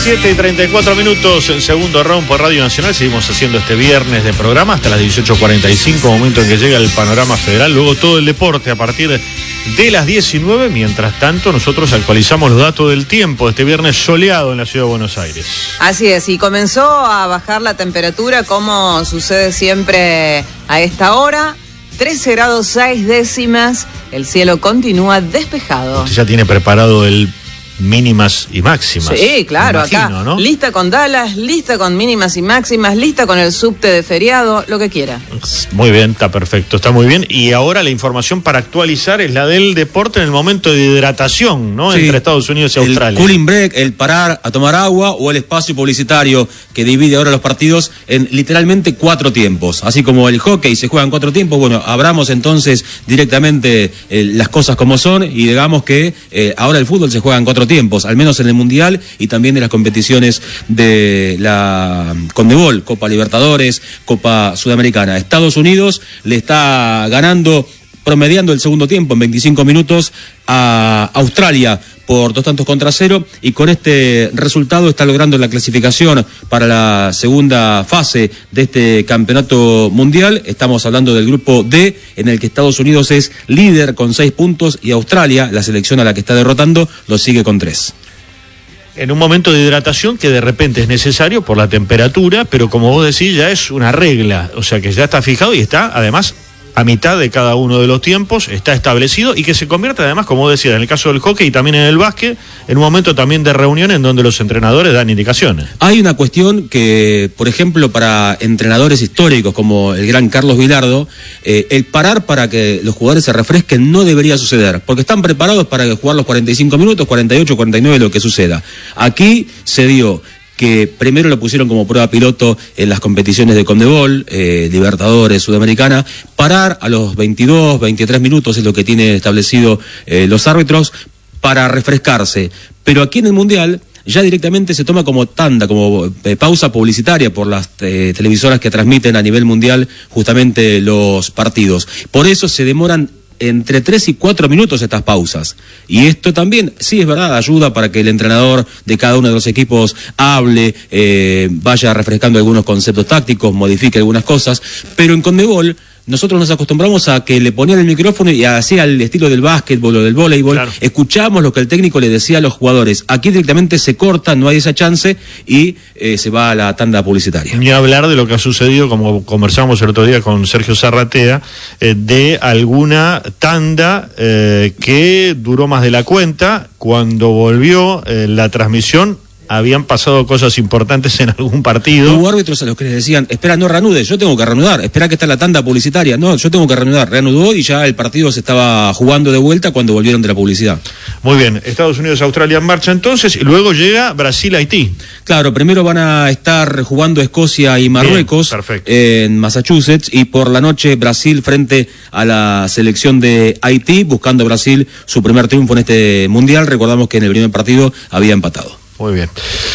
17:34 en segundo round por Radio Nacional. Seguimos haciendo este viernes de programa hasta las 18:45, momento en que llega el panorama federal. Luego todo el deporte a partir de las 19. Mientras tanto, nosotros actualizamos los datos del tiempo de este viernes soleado en la ciudad de Buenos Aires. Así es, y comenzó a bajar la temperatura como sucede siempre a esta hora. 13 grados 6 décimas. El cielo continúa despejado. Usted ya tiene preparado el mínimas y máximas. Sí, claro, imagino, acá, ¿no? Lista con Dallas, lista con mínimas y máximas, lista con el subte de feriado, lo que quiera. Muy bien, está perfecto, está muy bien. Y ahora la información para actualizar es la del deporte en el momento de hidratación, ¿no? Sí, entre Estados Unidos y Australia. El cooling break, el parar a tomar agua, o el espacio publicitario que divide ahora los partidos en literalmente 4 tiempos. Así como el hockey se juega en 4 tiempos, bueno, abramos entonces directamente las cosas como son y digamos que ahora el fútbol se juega en 4 tiempos, al menos en el Mundial y también en las competiciones de la Conmebol, Copa Libertadores, Copa Sudamericana. Estados Unidos le está ganando, promediando el segundo tiempo en 25 minutos a Australia por 2-0, y con este resultado está logrando la clasificación para la segunda fase de este campeonato mundial. Estamos hablando del grupo D, en el que Estados Unidos es líder con 6 puntos y Australia, la selección a la que está derrotando, lo sigue con 3. En un momento de hidratación que de repente es necesario por la temperatura, pero como vos decís, ya es una regla, o sea que ya está fijado y está además a mitad de cada uno de los tiempos, está establecido, y que se convierte además, como decía, en el caso del hockey y también en el básquet, en un momento también de reunión en donde los entrenadores dan indicaciones. Hay una cuestión que, por ejemplo, para entrenadores históricos como el gran Carlos Vilardo, el parar para que los jugadores se refresquen no debería suceder, porque están preparados para jugar los 45 minutos, 48, 49, lo que suceda. Aquí se dio que primero lo pusieron como prueba piloto en las competiciones de Conmebol, Libertadores, Sudamericana, parar a los 22, 23 minutos es lo que tiene establecido los árbitros para refrescarse. Pero aquí en el Mundial ya directamente se toma como tanda, como pausa publicitaria por las televisoras que transmiten a nivel mundial justamente los partidos. Por eso se demoran entre 3 y 4 minutos estas pausas. Y esto también, sí es verdad, ayuda para que el entrenador de cada uno de los equipos hable, vaya refrescando algunos conceptos tácticos, modifique algunas cosas, pero en Conmebol nosotros nos acostumbramos a que le ponían el micrófono y hacía el estilo del básquetbol o del voleibol, claro. Escuchamos lo que el técnico le decía a los jugadores. Aquí directamente se corta, no hay esa chance y se va a la tanda publicitaria. Ni hablar de lo que ha sucedido, como conversamos el otro día con Sergio Zarratea, de alguna tanda que duró más de la cuenta. Cuando volvió la transmisión, habían pasado cosas importantes en algún partido. Hubo árbitros a los que les decían, espera, no reanudes, yo tengo que reanudar, espera que está la tanda publicitaria, no, yo tengo que reanudar, reanudó y ya el partido se estaba jugando de vuelta cuando volvieron de la publicidad. Muy bien, Estados Unidos, Australia en marcha entonces, y luego llega Brasil, Haití. Claro, primero van a estar jugando Escocia y Marruecos en Massachusetts, y por la noche Brasil frente a la selección de Haití, buscando Brasil su primer triunfo en este mundial. Recordamos que en el primer partido había empatado. Muy bien.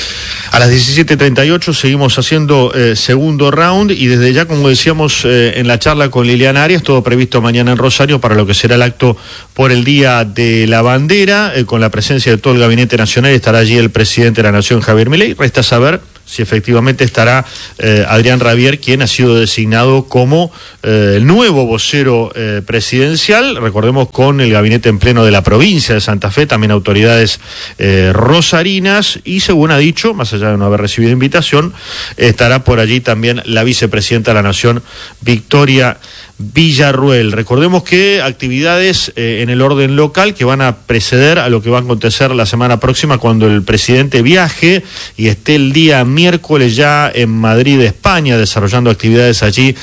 A las 17:38 seguimos haciendo segundo round, y desde ya, como decíamos en la charla con Liliana Arias, todo previsto mañana en Rosario para lo que será el acto por el Día de la Bandera, con la presencia de todo el Gabinete Nacional. Estará allí el presidente de la Nación, Javier Milei. Resta saber si efectivamente estará Adrián Rabier, quien ha sido designado como el nuevo vocero presidencial. Recordemos, con el gabinete en pleno de la provincia de Santa Fe, también autoridades rosarinas, y según ha dicho, más allá de no haber recibido invitación, estará por allí también la vicepresidenta de la Nación, Victoria Villarruel. Recordemos que actividades en el orden local que van a preceder a lo que va a acontecer la semana próxima, cuando el presidente viaje y esté el día miércoles ya en Madrid, España, desarrollando actividades allí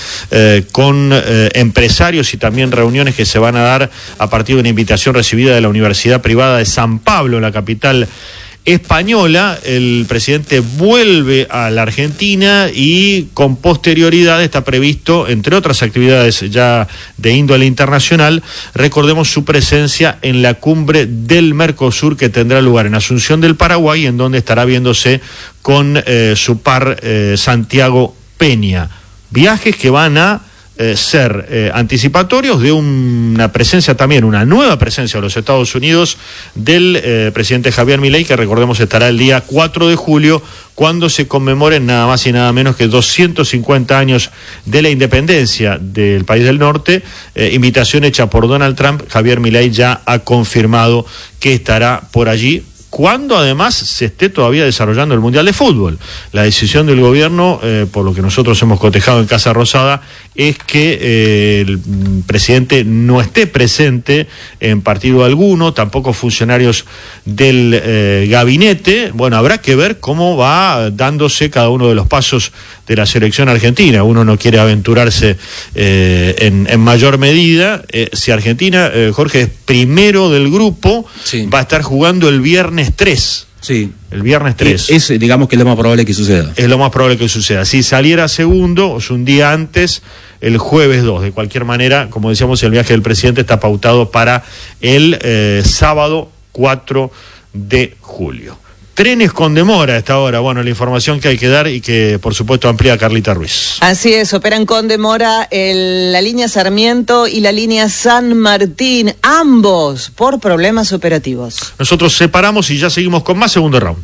con empresarios, y también reuniones que se van a dar a partir de una invitación recibida de la Universidad Privada de San Pablo, en la capital española. El presidente vuelve a la Argentina y con posterioridad está previsto, entre otras actividades ya de índole internacional, recordemos su presencia en la cumbre del Mercosur, que tendrá lugar en Asunción del Paraguay, en donde estará viéndose con su par Santiago Peña. Viajes que van a ser anticipatorios de una presencia también, una nueva presencia de los Estados Unidos del presidente Javier Milei, que recordemos estará el día 4 de julio, cuando se conmemoren nada más y nada menos que 250 años de la independencia del país del norte. Invitación hecha por Donald Trump. Javier Milei ya ha confirmado que estará por allí, cuando además se esté todavía desarrollando el Mundial de Fútbol. La decisión del gobierno, por lo que nosotros hemos cotejado en Casa Rosada, es que el presidente no esté presente en partido alguno, tampoco funcionarios del gabinete. Bueno, habrá que ver cómo va dándose cada uno de los pasos de la selección argentina. Uno no quiere aventurarse en mayor medida. Si Argentina, Jorge, es primero del grupo, sí, va a estar jugando el viernes 3. Sí. El viernes 3. Es, digamos que es lo más probable que suceda. Es lo más probable que suceda. Si saliera segundo, o sea, un día antes, el jueves 2. De cualquier manera, como decíamos, el viaje del presidente está pautado para el sábado 4 de julio. Trenes con demora a esta hora. Bueno, la información que hay que dar y que, por supuesto, amplía Carlita Ruiz. Así es, operan con demora la línea Sarmiento y la línea San Martín, ambos por problemas operativos. Nosotros separamos y ya seguimos con más segundo round.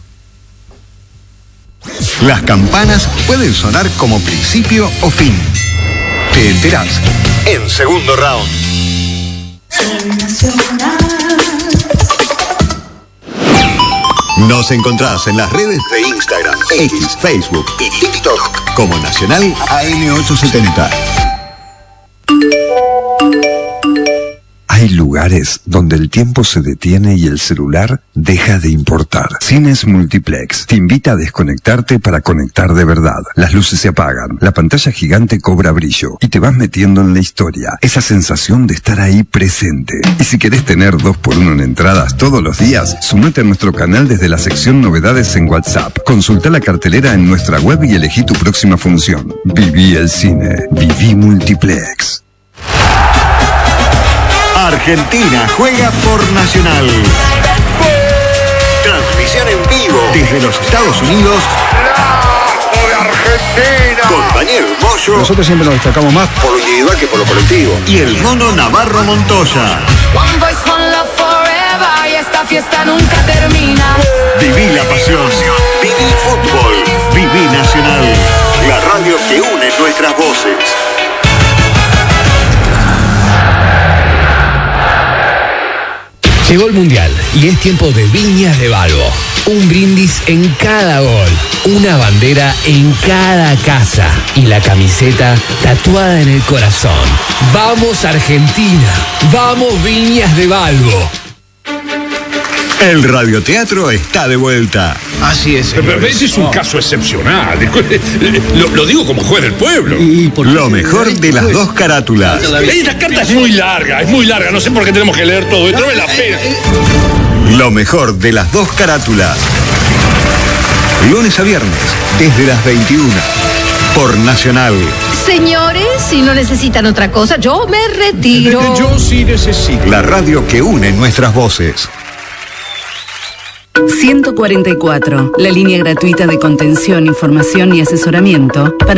Las campanas pueden sonar como principio o fin. Te enterás en segundo round. Nos encontrás en las redes de Instagram, X, Facebook y TikTok como Nacional AM870. Hay lugares donde el tiempo se detiene y el celular deja de importar. Cines Multiplex te invita a desconectarte para conectar de verdad. Las luces se apagan, la pantalla gigante cobra brillo y te vas metiendo en la historia. Esa sensación de estar ahí presente. Y si querés tener 2x1 en entradas todos los días, sumate a nuestro canal desde la sección novedades en WhatsApp. Consulta la cartelera en nuestra web y elegí tu próxima función. Viví el cine. Viví Multiplex. Argentina juega por Nacional. Transmisión en vivo desde los Estados Unidos. ¡Bravo de Argentina! Con Daniel Moyo. Nosotros siempre nos destacamos más por lo individual que por lo colectivo. Y el mono Navarro Montoya. One voice, one love forever. Y esta fiesta nunca termina. Viví la pasión. Viví fútbol. Viví Nacional. La radio que une nuestras voces. Llegó el Mundial y es tiempo de Viñas de Balbo. Un brindis en cada gol, una bandera en cada casa y la camiseta tatuada en el corazón. ¡Vamos Argentina! ¡Vamos Viñas de Balbo! El radioteatro está de vuelta. Así es. Pero ese es un caso excepcional. Lo digo como juez del pueblo. Lo mejor de las dos carátulas. Esta carta es muy larga. No sé por qué tenemos que leer todo esto. No vale la pena. Lo mejor de las dos carátulas. Lunes a viernes, desde las 21. Por Nacional. Señores, si no necesitan otra cosa, yo me retiro. Yo sí necesito. La radio que une nuestras voces. 144, la línea gratuita de contención, información y asesoramiento para